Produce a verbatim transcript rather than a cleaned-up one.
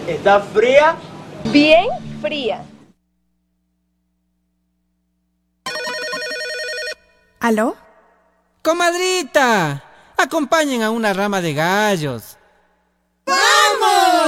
¿Está fría? Bien fría. ¿Aló? ¡Comadrita! Acompañen a una rama de gallos.